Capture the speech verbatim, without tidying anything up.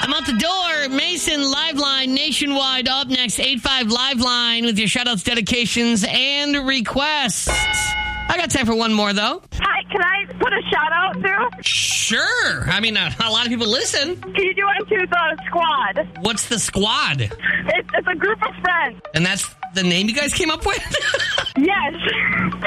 I'm out the door. Mason, Liveline, Nationwide, up next. eight five Liveline with your shout-outs, dedications, and requests. I got time for one more, though. Hi, can I put a shout-out through? Sure. I mean, a, a lot of people listen. Can you do it to the squad? What's the squad? It's, it's a group of friends. And that's the name you guys came up with? Yes.